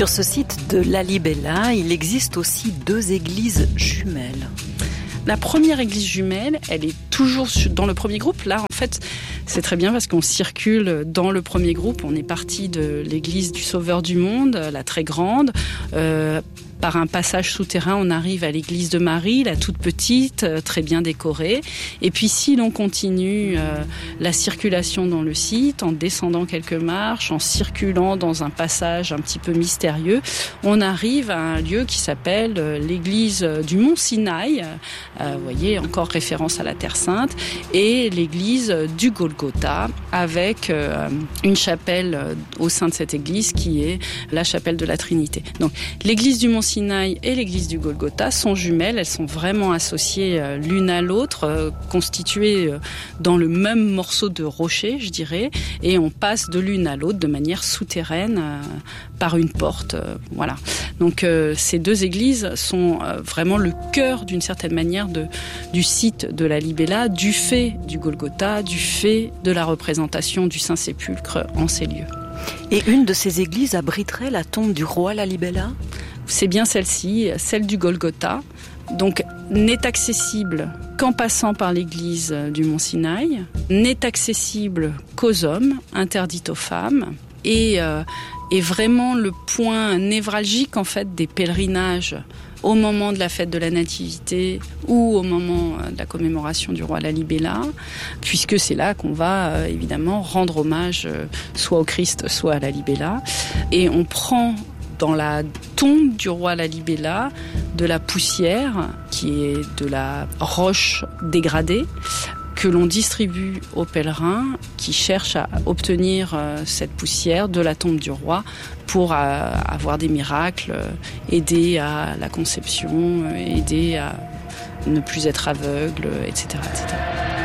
Sur ce site de Lalibela, il existe aussi 2 églises jumelles. La première église jumelle, elle est toujours dans le premier groupe. Là, en fait, c'est très bien parce qu'on circule dans le premier groupe. On est parti de l'église du Sauveur du Monde, la très grande. Par un passage souterrain, on arrive à l'église de Marie, la toute petite, très bien décorée. Et puis si l'on continue la circulation dans le site, en descendant quelques marches, en circulant dans un passage un petit peu mystérieux, on arrive à un lieu qui s'appelle l'église du Mont Sinaï. Vous voyez, encore référence à la Terre Sainte. Et l'église du Golgotha, avec une chapelle au sein de cette église qui est la chapelle de la Trinité. Donc l'église du Mont Sinaï et l'église du Golgotha sont jumelles, elles sont vraiment associées l'une à l'autre, constituées dans le même morceau de rocher, je dirais, et on passe de l'une à l'autre de manière souterraine par une porte. Voilà. Donc ces 2 églises sont vraiment le cœur d'une certaine manière du site de Lalibela, du fait du Golgotha, du fait de la représentation du Saint-Sépulcre en ces lieux. Et une de ces églises abriterait la tombe du roi Lalibela ? C'est bien celle-ci, celle du Golgotha. Donc, n'est accessible qu'en passant par l'église du Mont Sinaï, n'est accessible qu'aux hommes, interdite aux femmes, et est vraiment le point névralgique en fait des pèlerinages au moment de la fête de la Nativité ou au moment de la commémoration du roi Lalibela, puisque c'est là qu'on va évidemment rendre hommage soit au Christ, soit à Lalibela. Et on prend dans la tombe du roi Lalibela de la poussière, qui est de la roche dégradée, que l'on distribue aux pèlerins qui cherchent à obtenir cette poussière de la tombe du roi pour avoir des miracles, aider à la conception, aider à ne plus être aveugle, etc., etc.